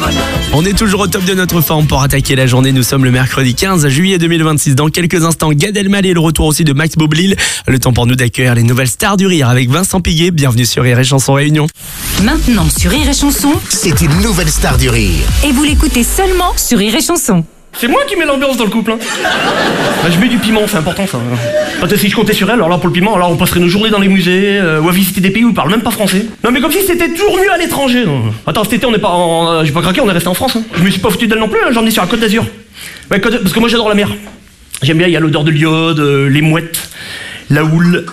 On est toujours au top de notre forme pour attaquer la journée. Nous sommes le mercredi 15 juillet 2026. Dans quelques instants, Gad Elmaleh et le retour aussi de Max Boublil. Le temps pour nous d'accueillir les nouvelles stars du rire avec Vincent Piguet. Bienvenue sur Rire et Chanson Réunion. Maintenant sur Rire et Chanson. C'est une nouvelle star du rire. Et vous l'écoutez seulement sur Rire et Chanson. C'est moi qui mets l'ambiance dans le couple. Bah, je mets du piment, c'est important ça. Parce que si je comptais sur elle, alors là pour le piment, alors on passerait nos journées dans les musées ou à visiter des pays où ils parlent même pas français. Non mais comme si c'était toujours mieux à l'étranger. Attends, cet été on n'est pas en... j'ai pas craqué, on est resté en France. Je me suis pas foutu d'elle non plus, j'ai emmené sur la Côte d'Azur. Ouais, parce que moi j'adore la mer. J'aime bien, il y a l'odeur de l'iode, les mouettes, la houle.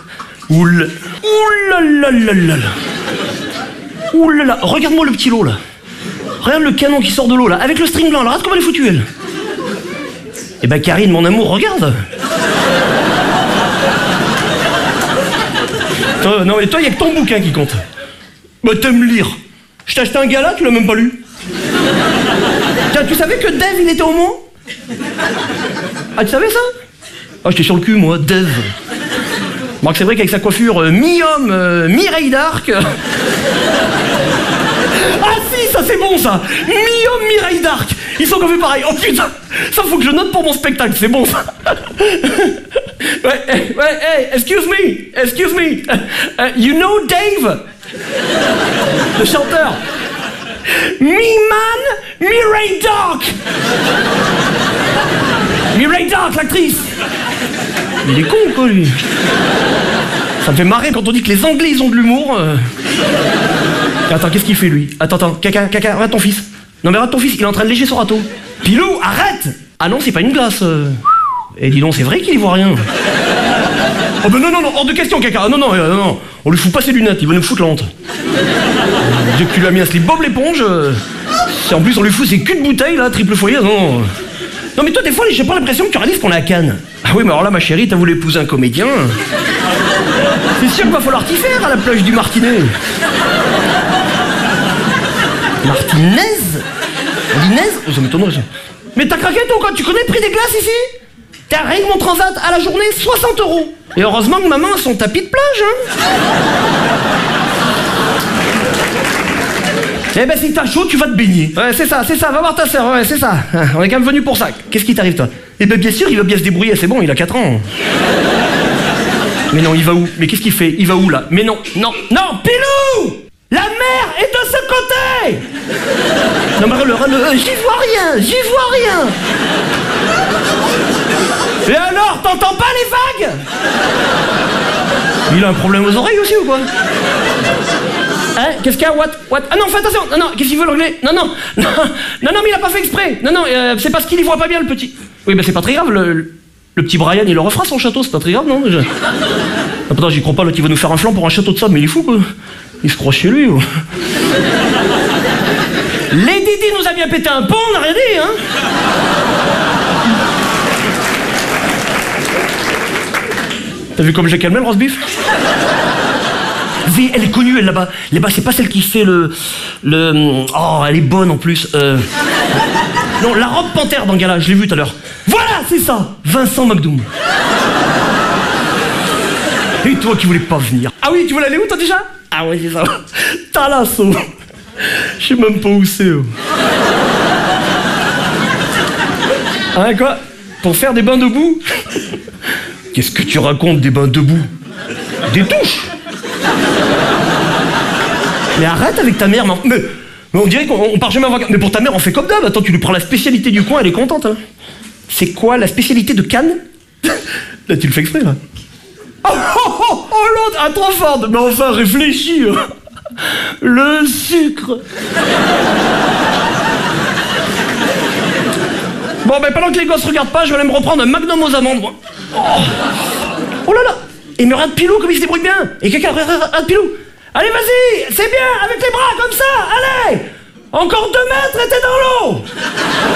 Oulalala. Oulala, regarde-moi le petit lot là. Regarde le canon qui sort de l'eau là, avec le string blanc, là, regarde comme elle est foutue elle. Eh ben Karine, mon amour, regarde. Non mais toi, il y a que ton bouquin qui compte. Bah t'aimes lire. Je t'ai acheté un gala, tu l'as même pas lu. Tiens, tu savais que Dave, il était homo? Ah, tu savais ça? Ah, j'étais sur le cul, moi, Dave. Bon, c'est vrai qu'avec sa coiffure mi-homme, mi-Ray Dark... Ah si, ça c'est bon ça. Mi-homme, mi-Ray Dark. Ils sont comme pareil. Oh putain, ça faut que je note pour mon spectacle, c'est bon ça. Ouais, excuse me. You know Dave? Le chanteur. Mi-man, mi-Ray Dark. Mi-Ray Dark, l'actrice. Il est con quoi lui. Ça me fait marrer quand on dit que les Anglais ils ont de l'humour. Attends, qu'est-ce qu'il fait lui? Attends, caca, regarde ton fils. Non mais regarde ton fils, il est en train de lécher son râteau. Pilou, arrête! Ah non, c'est pas une glace. Eh dis donc, c'est vrai qu'il y voit rien. Oh ben non, hors de question, caca. Non. On lui fout pas ses lunettes, il va nous foutre la honte. Dès que tu lui as mis un slip Bob l'éponge, si en plus on lui fout ses culs de bouteille là, triple foyer, non. Non mais toi des fois, j'ai pas l'impression que tu réalises qu'on est à Cannes. Ah oui, mais alors là ma chérie, t'as voulu épouser un comédien. C'est sûr qu'il va falloir t'y faire à la plage du Martinet. Martinez? Ça m'étonnerait ça. Mais t'as craqué toi quoi? Tu connais le prix des glaces ici? T'as rien que mon transat à la journée, 60 €. Et heureusement que maman a son tapis de plage, hein. Eh ben si t'as chaud, tu vas te baigner. Ouais, c'est ça, va voir ta sœur, ouais, c'est ça. On est quand même venu pour ça. Qu'est-ce qui t'arrive toi? Eh ben bien sûr, il va bien se débrouiller, c'est bon, il a 4 ans. Mais non, il va où? Mais qu'est-ce qu'il fait? Il va où là? Mais non, Pilou! La mer est de ce côté! Non mais j'y vois rien! Et alors, t'entends pas les vagues? Il a un problème aux oreilles aussi ou quoi? Hein? Qu'est-ce qu'il y a? What? Ah non, fais attention! Non, qu'est-ce qu'il veut l'anglais? Non, mais il a pas fait exprès! Non, c'est parce qu'il y voit pas bien le petit. Oui, ben c'est pas très grave, le petit Brian, il le refera son château, c'est pas très grave, non? Attends, j'y crois pas, l'autre il va nous faire un flanc pour un château de sable, mais il est fou quoi! Il se croit chez lui ou... Lady Di nous a bien pété un pont, on n'a rien dit, hein. T'as vu comme j'ai calmé le roast beef? Elle est connue, elle, là-bas. Là-bas, c'est pas celle qui fait le... Oh, elle est bonne, en plus. Non, la robe panthère dans le gala, je l'ai vu tout à l'heure. Voilà, c'est ça, Vincent McDoom. Et toi qui voulais pas venir. Ah oui, tu voulais aller où, toi, déjà? Ah ouais, c'est ça. Talasso. Je sais même pas où c'est. Hein, quoi? Pour faire des bains debout? Qu'est-ce que tu racontes, des bains debout? Des douches? Mais arrête avec ta mère, mais on dirait qu'on part jamais en vacances. Mais pour ta mère, on fait comme d'hab. Attends, tu lui prends la spécialité du coin, elle est contente. Hein. C'est quoi la spécialité de Cannes? Là, tu le fais exprès, là. Oh, l'autre, à trop fort. Mais enfin, réfléchis. Le sucre. Bon, ben pendant que les gosses regardent pas, je vais aller me reprendre un magnum aux amandes, moi. Oh là là. Et me regarde Pilou comme il se débrouille bien. Et quelqu'un regarde Pilou. Allez, vas-y, c'est bien, avec les bras comme ça, allez. Encore 2 mètres et t'es dans l'eau.